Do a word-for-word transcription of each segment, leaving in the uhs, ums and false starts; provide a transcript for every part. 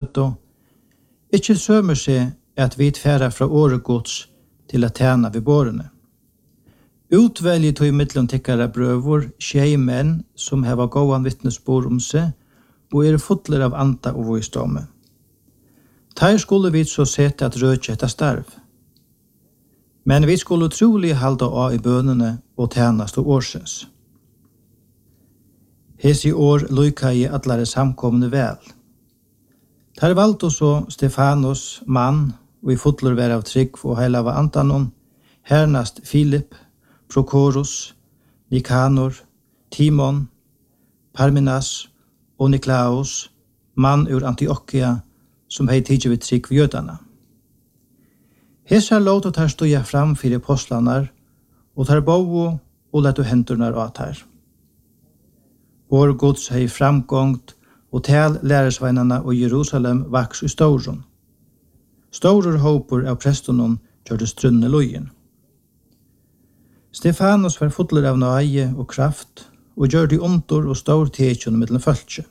søtto, ikke sømer seg at vi tfæra fra året gods til at tjene ved bårene. Utvelget tog i middelen tikkara brøvor, tjei menn som heva gåan vittnesbord om seg, og er fotler av anta og visdomme. Ter skulle vi så sette at rødje etter starv. Men vi skulle trolig halda av i bønene og tjenast og årsens. Hes i år lykka i atlare samkomne vel. Ter valgte så Stefanos, mann, og i fotler vær av trygg og heila av antanon, hernast Filip, Prokorus, Nikanor, Timon, Parmenas og Niklaus, mann ur Antiochia, som hei tidsi vid trygg ved jødana. Hesa låt tar stoja fram fyrir apostlanar, og tar bovo og letu hendurnar av her. Vår gods hei framgångt, og tal læresveinarna og Jerusalem vaks i stauron. Staurur håpur av prestonon gjørde strunne lojen. Stefanos var fotler av nøye og kraft, og gjør de ontor og stor tekjon mellom følge.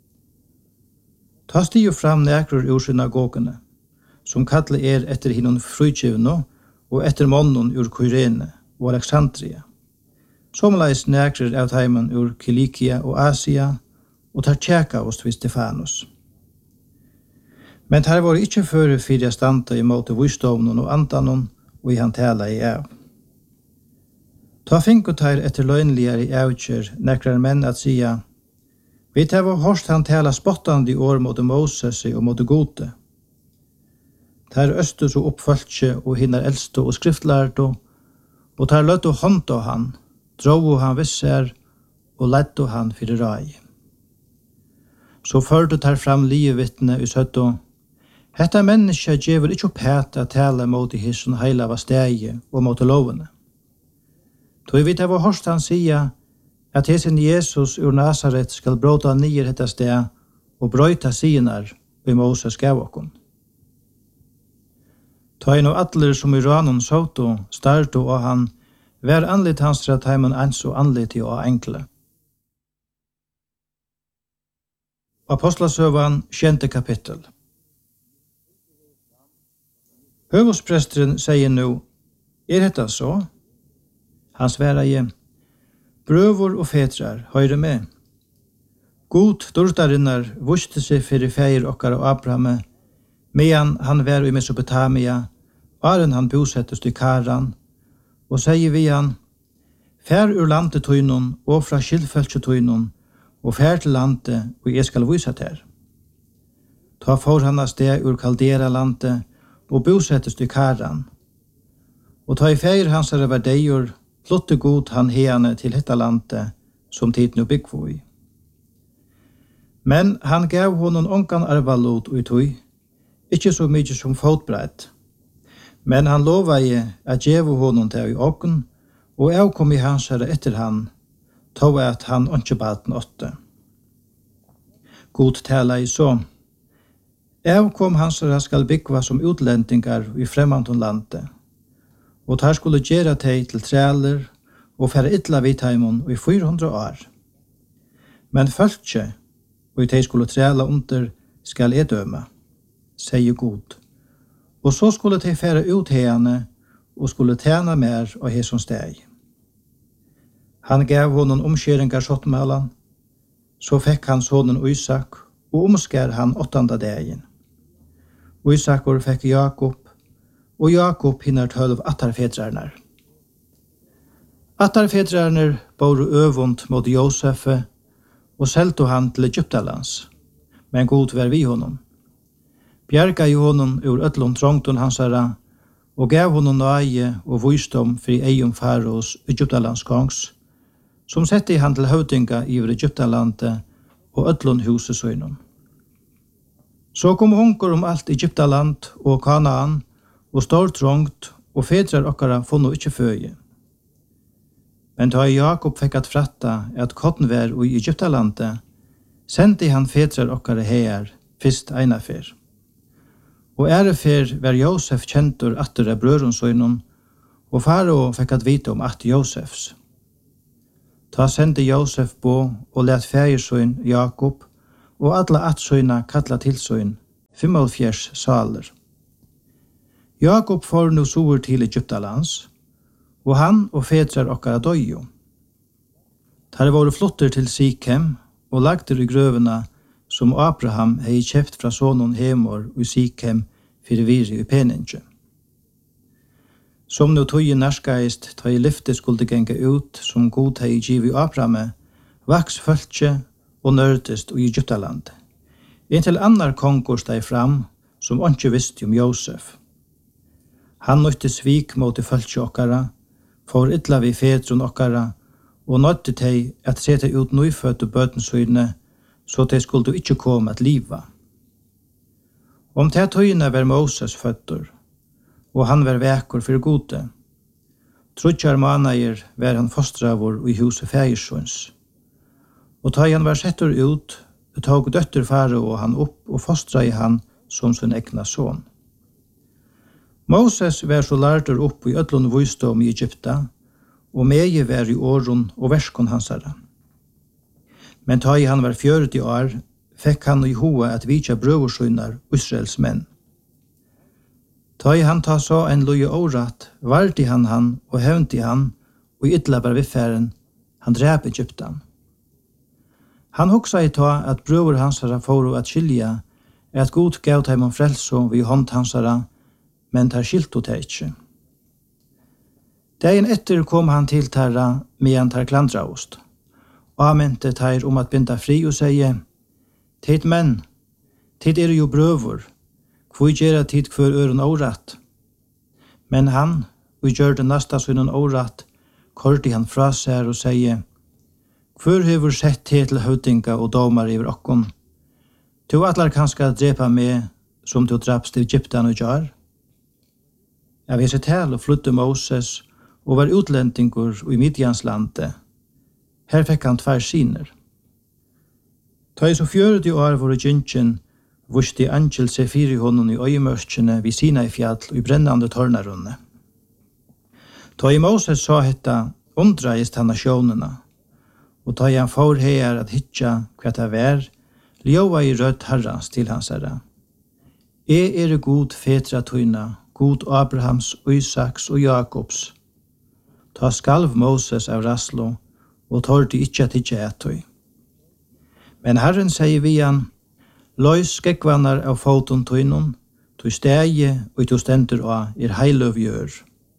Ta stiger fram nekror ur synagogene, som kallet er etter hinnon frukjivno og etter månen ur Kyrene og Alexandria. Somleis nekror av teimen ur Kilikia og Asia, og tar tjeka oss vid Stefanos. Men her var ikke føre fyrir standa i måte visdomnen og andanon, og i han tala i av. Ta finkotar etter løgnligere i avkjer, nekrar menn at sia, vi tar var hårst han tala spottande i år mot Moses og mot gode. Tar østus og oppfølgje og hinnar eldste og skriftlærdo, og tar løtt og hånd av han, drog han visser, og lett han fyrir rai. Så førte tar fram livevittne i søtto, hetta menneska djevel ikkje opphet at tala mot i hisson heila var stegi og mot lovene. Tog vi tar var hørst han sia, at hesen Jesus ur Nazaret skal bråta nyer hetta steg og brøyta sinar vi Moses gav okkon. Ta inn og atler som i ranon soto, starto og han, vær anlitt hans til at heimen ans og anlitt i og enkle. Apostlasøvan, kjente kapittel. Høvospresteren sier nu, er dette så? Han sværa i, brøvor og fetrar, høyre med. God dortarinnar vuste seg fyrir feir okkar og Abraham, medan han var i Mesopotamia, varen han bosettest i Karan, og sier vi han, fær ur landet tøynon og fra skilfølse tøynon, og fær til landet, og jeg skal vise ter. Ta for han av sted ur Kaldera landet, og bosettest i Karan. Og ta i feir hans er verdeier, flotte god han heane til hetta landet, som tid nu byggvo i. Men han gav honom onkan arvalot og i tøy, ikkje så mykje som fotbreit. Men han lova i at gjevo honom til i åkken, og jeg kom i hans herre etter han, tog at han ikke baden åtte. God tala i så. Jeg kom hans herre skal byggva som utlendingar i fremmandon landet, og tar skulle gjøre teg til træler og fære ytla vidheimon i fyrahundra år. Men følge, og teg skulle træla under, skal jeg døme, sier god. Og så skulle teg fære ut hene, og skulle tjene mer av hesson steg. Han gav honom omkjøringar sottmalan, så fikk han sonen Isak, og omskær han åttanda dagen. Isakor fikk Jakob, og Jakob hinner tølv attarfedrarnar. Attarfedrarnar bor øvund mot Josefe, og selte han til Egyptalands, men god var vi honom. Bjerga i honom ur ødlom trångton hansara, og gav honom nøye og visdom fri eium faraos Egyptalands kongs, som sette han til høvdinga i Egyptalandet og ødlom husesøynum. Så kom hunker om alt Egyptaland og Kanaan, og stor trångt, og fedrar okkara funno ikkje føye. Men da Jakob fikk at fratta at kotten var i Egyptalandet, sendte han fedrar okkara her, fyrst einafer. Og ærefer var Josef kjentur atter av brøronsøynon, og farao fikk at vite om at Josefs. Ta sendte Josef på og let feiersøyn Jakob, og alla atsøyna kalla tilsøyn, femmoghálvfjerðs saler. Jakob får nu sår til Egyptalands, og han og fedrar okkara døyo. Tar var flotter til Sikhem, og lagder i grøvene som Abraham hei kjøpt fra sonen Hemor i Sikhem fyrir viri i peninge. Som nu tøye nærskaist, ta i lyfte skulle genga ut, som god hei givi Abraham, vaks følge og nørdest i Egyptaland. Inntil annar kongur steg fram, som ikke visste om Josef. Han nøytte svik mot følge okkara, for illa vi fedron okkara, og nøytte teg at sette ut nøyfødde bøtensøyne, så de skulle ikke komme at liva. Om te tøyene var Moses føtter, og han var vekur for gode. Trudjar manager var han fostravor i huset Fægersons. Og ta han var setter ut, tog døtter fare og han opp og fostra i han som sin egna son. Moses var så lærter opp i ødlund visdom i Egypta, og meie var i åren og verskon hansara. Men ta i han var fjøret i år, fikk han i hoa at vitja brøversøynar Israels menn. Ta i han ta så en loje året, vart i han han og hevnt i han, og i ytla bar viffæren, han drep Egyptan. Han hoksa i ta at brøver hansara fåru at skilja, at god gav dem om frelso vi hånd hansara, men tar skilto det ikkje. Dagen etter kom han til tarra med han tar klandraost, og amente tar om at binda fri og seie, «Tid menn, tid er jo brøver, hvor gjerra tid kvar øren året?» Men han, og gjør det nasta sønnen året, korti han fra seg og seie, «Hvor hever sett til til høvdinga og domar iver okkon? Tu atlar kanska drepa meg, som du drapst til Egyptan og jar?» Jeg viser til og flytte Moses, og var utlendingur i Midjanslandet. Her fikk han tvær siner. Ta i så fjøret i år var gynnsjen, vusti angel seg fyr i honom i øyemørskjene vid sina i fjall og i brennande tornarunne. Ta i Moses sa hetta, omdraist han av sjånene, og ta i han får her at hitja hva det var, ljova i rødt herrans til hans herra. E er god fetra tøyna, god Abrahams, Isaks og Jakobs. Ta skalv Moses av Raslo, og tårde ikkje at ikkje etøy. Men Herren sier vi han, «Løys skekvannar av foton tøynon, tøy stegi og tøy stendur av er heiløv gjør.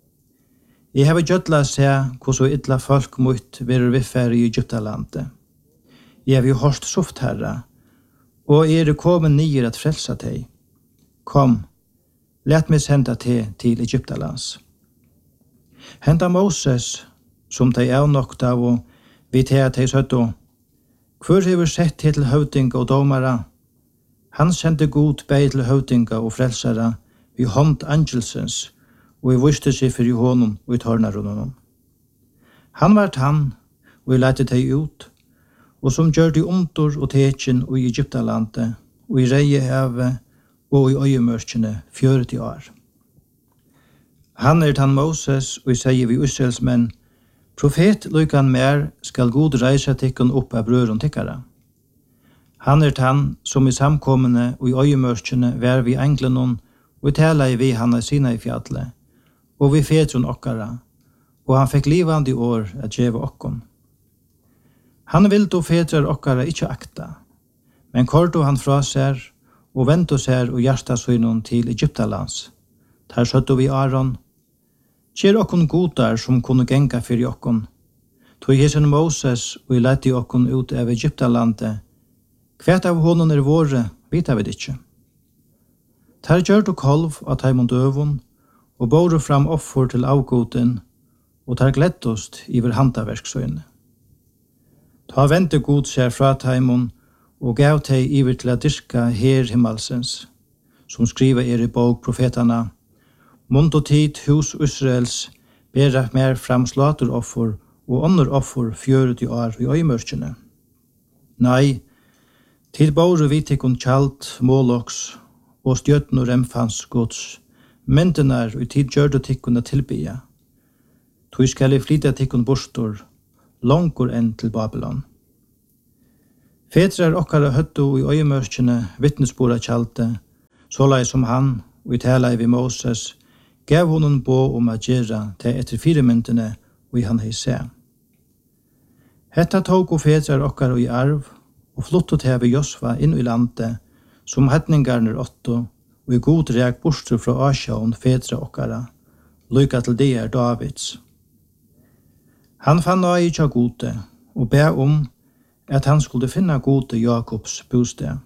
Jeg har gjødla se hvordan så ytla folk mot verur viffæri i Egyptalandet. Jeg har jo hårst soft herra, og er kommet nyer at frelsa teg. Kom, let meg senda teg til Egyptalands.» Henta Moses, som de avnokta og vi til at de søtto, «Hvor hever sett til høvdinga og domara?» Han sendte god bei til høvdinga og frelsara vi hånd angelsens, og vi viste seg for i hånden og i tårnarunnen. Han vart han, og vi lette de ut, og som gjør de omtor og tekin og i Egyptalandet, og i Reiehave og i øyemørkene fjøret i år. Han er tann Moses, og i sier vi Israels menn, «Profet lykan mer skal god reisa tikkun opp av brøren tikkara. Han er tann som i samkommende og i øyemørkene vær vi englenon, og i tala i vi han er sina i fjallet, og vi fedron okkara, og han fikk livande i år at djeva okkon. Han vil då fedrar okkara ikkje akta, men kordo han fra ser, og vento ser og hjertasøynon til Egyptalands. Der søtto vi Aron, «Kjer okkon godar som kunne genga fyrir okkon, tog hesen Moses og i lette okkon ut av Egyptalandet, kvært av honom er våre, vita vi ikkje. Der gjør du kolv av taimon døvun, og båre fram offer til avgoten, og tar gleddost iver handaverksøyne. Ta vente god ser fra taimon, og gav teg iver til at dyrka her himmalsens, som skriva er i bok profetana, Mund og tid hus Israels bera mer fram slateroffer og andre offer fjøret i år i øymørkene. Nei, tid båre vi tikkun kjalt, måloks og stjøtten og remfans gods, mentenar og tid gjør du tikkun a tilbya. Tui skal i flytta tikkun bostor, langkur enn til Babylon. Fedrar okkara høttu i øymørkene vittnesbora kjalte, såleis som han, og i tala vi Moses, gav honom bo om at gjøre til etter firemyndene, og i han hei se. Hetta tog og fedrar okkar og i arv, og flottet heve Josva inn i landet, som hedningarner åtto, og i god rek borster fra Asjaun fedra okkara, lykka til det er Davids. Han fann nøye tja gode, og be om at han skulle finne gode Jakobs bosted.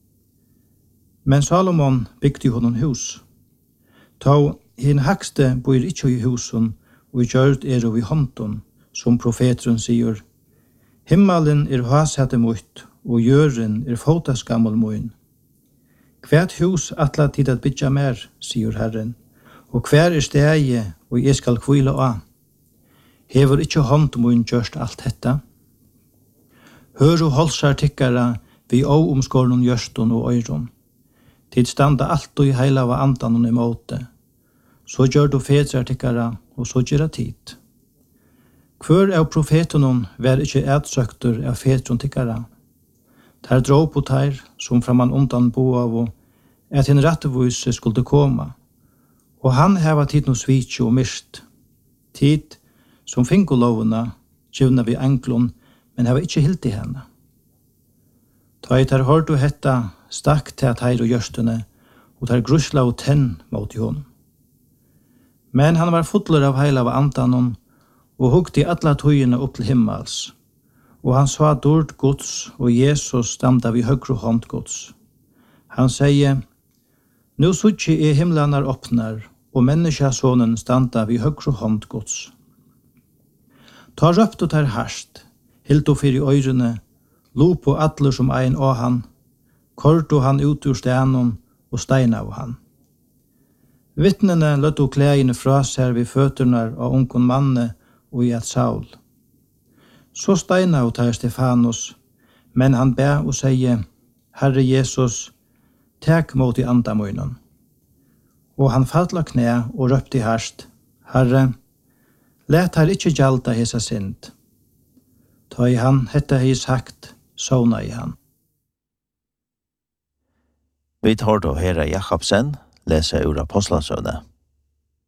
Men Salomon bygde honom hus. Ta hin hakste bor ikkje i husen, og i gjørd er og i hånden, som profeteren sier, himmelen er hasete mot, og jøren er fotasgammel moin. Hvert hus atla tid at bytja mer, sier Herren, og hver er stegi, og jeg skal kvile av. Hever ikkje hånd moin gjørst alt detta? Hør og holsar tikkara vi å omskårnon gjørston og øyron. Tid standa alt og i heila av andan i måte. Så gjør du fedrar tikkara, og så gjør tid. Hver av profetonon var ikkje edsøkter av fedron tikkara. Der drog på teir, som framan undan bo av, at en rettevise skulle koma. Og han heva tid no svitje og mist. Tid som fingolovene, gjevna vi englon, men heva ikkje hilt i henne. Ta i tar hård og hetta, stakk til at heir og gjørstene, og tar grusla og tenn mot i hon. Men han var fotler av heila av andanon, og hugti alla tøyene opp til himmels. Og han sa dård Guds, og Jesus standa vid høgre hånd Guds. Han sier, nu suttje er himlanar åpnar, og menneskjasonen standa vid høgre hånd Guds. Ta røpt og tar harst, hilt og fyr i øyrene, lo på atler som ein av han, kort og han ut ur stenon, og stein av han. Vittnene løtt og klægene fra seg vid føtterna av ungen manne og i et Saul. Så steina og tar Stefanus, men han ber og sier, Herre Jesus, tek mot i andamøynen. Og han falla knæ og røpte harst, Herre, let her ikkje gjalda hesa synd. Ta i han, hetta hei sagt, sovna i han. Vi tar då Herre Jakobsen, lesa ur Apostlasøvne.